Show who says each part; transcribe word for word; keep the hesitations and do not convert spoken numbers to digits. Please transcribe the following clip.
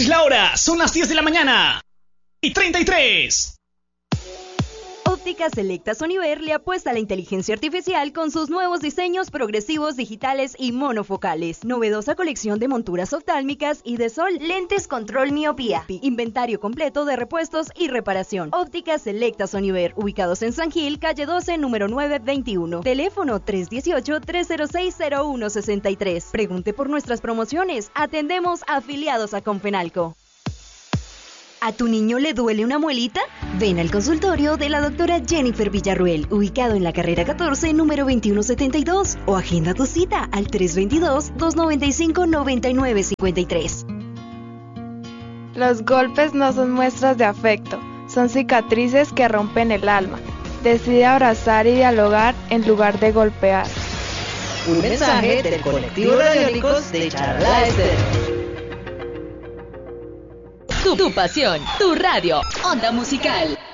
Speaker 1: es la hora, son las diez de la mañana y treinta y tres.
Speaker 2: Ópticas Selecta Soniver le apuesta a la inteligencia artificial con sus nuevos diseños progresivos digitales y monofocales. Novedosa colección de monturas oftálmicas y de sol, lentes control miopía, inventario completo de repuestos y reparación. Ópticas Selecta Soniver, ubicados en San Gil, calle doce, número nueve veintiuno. Teléfono tres uno ocho, tres cero seis, cero uno seis tres. Pregunte por nuestras promociones. Atendemos afiliados a Confenalco. ¿A tu niño le duele una muelita? Ven al consultorio de la doctora Jennifer Villarruel, ubicado en la carrera catorce, número veintiuno setenta y dos, o agenda tu cita al tres dos dos, dos nueve cinco, nueve nueve cinco tres.
Speaker 3: Los golpes no son muestras de afecto, son cicatrices que rompen el alma. Decide abrazar y dialogar en lugar de golpear.
Speaker 4: Un mensaje del colectivo Radiónicos de Charalá Estéreo.
Speaker 5: Tu, tu pasión, tu radio, Onda Musical.